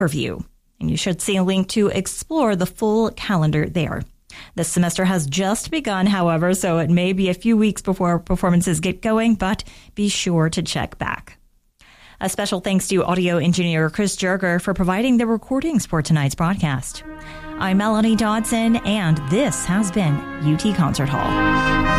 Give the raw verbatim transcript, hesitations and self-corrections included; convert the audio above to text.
Review. And you should see a link to explore the full calendar there. This semester has just begun, however, so it may be a few weeks before performances get going, but be sure to check back. A special thanks to audio engineer Chris Jerger for providing the recordings for tonight's broadcast. I'm Melanie Dodson, and this has been U T Concert Hall.